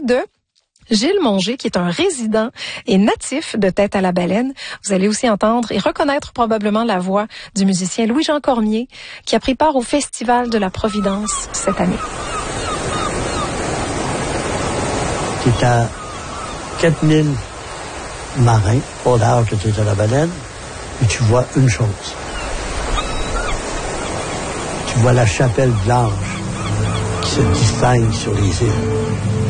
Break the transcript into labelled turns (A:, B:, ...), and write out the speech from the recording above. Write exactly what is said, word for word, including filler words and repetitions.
A: de Gilles Mongé, qui est un résident et natif de Tête-à-la-Baleine. Vous allez aussi entendre et reconnaître probablement la voix du musicien Louis-Jean Cormier, qui a pris part au Festival de la Providence cette année.
B: Tu es à quatre mille marins, au large de Tête-à-la-Baleine, et tu vois une chose. Tu vois la chapelle blanche qui se distingue sur les îles.